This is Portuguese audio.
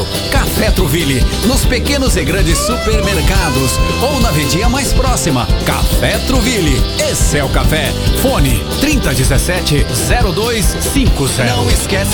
Centro. Café Trouville, nos pequenos e grandes supermercados ou na vendinha mais próxima. Café Trouville, esse é o café. Fone 3017-0250. Não esquece